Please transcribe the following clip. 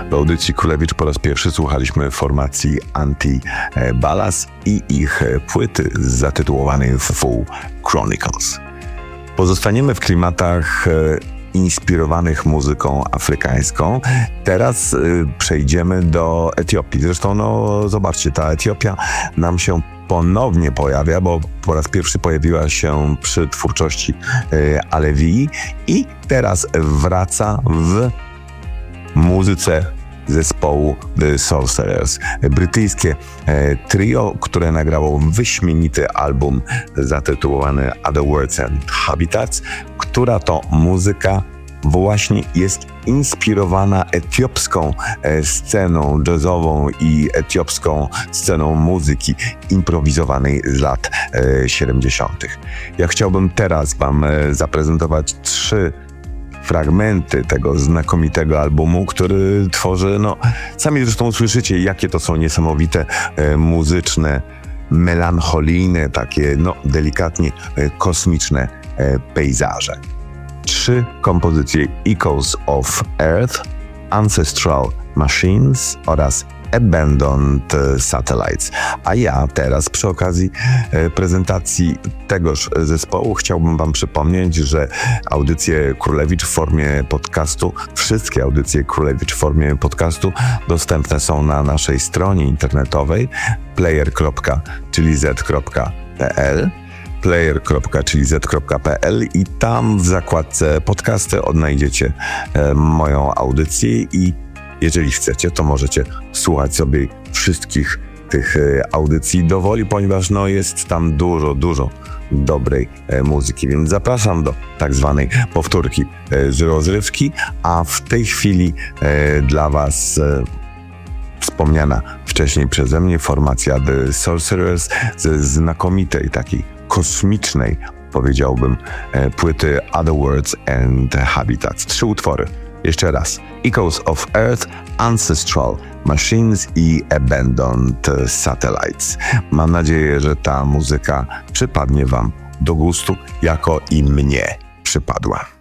W audycji Królewicz po raz pierwszy słuchaliśmy formacji Anti-Ballas i ich płyty zatytułowanej Full Chronicles. Pozostaniemy w klimatach inspirowanych muzyką afrykańską. Teraz przejdziemy do Etiopii. Zresztą, zobaczcie, ta Etiopia nam się ponownie pojawia, bo po raz pierwszy pojawiła się przy twórczości Alevii i teraz wraca w muzyce zespołu The Sorcerers. Brytyjskie trio, które nagrało wyśmienity album zatytułowany Other Worlds and Habitats, która to muzyka właśnie jest inspirowana etiopską sceną jazzową i etiopską sceną muzyki improwizowanej z lat 70. Ja chciałbym teraz Wam zaprezentować 3 fragmenty tego znakomitego albumu, który tworzy, sami zresztą usłyszycie, jakie to są niesamowite, muzyczne, melancholijne, takie, delikatnie kosmiczne pejzaże. 3 kompozycje: Echoes of Earth, Ancestral Machines oraz Abandoned Satellites. A ja teraz przy okazji prezentacji tegoż zespołu chciałbym Wam przypomnieć, że audycje Królewicz w formie podcastu, wszystkie audycje Królewicz w formie podcastu dostępne są na naszej stronie internetowej player.z.pl i tam w zakładce podcasty odnajdziecie moją audycję i jeżeli chcecie, to możecie słuchać sobie wszystkich tych audycji do woli, ponieważ jest tam dużo dobrej muzyki, więc zapraszam do tak zwanej powtórki z rozrywki, a w tej chwili dla Was wspomniana wcześniej przeze mnie formacja The Sorcerers ze znakomitej, takiej kosmicznej, powiedziałbym, płyty Other Worlds and Habitats. 3 utwory. Jeszcze raz. Echoes of Earth, Ancestral Machines i Abandoned Satellites. Mam nadzieję, że ta muzyka przypadnie Wam do gustu, jako i mnie przypadła.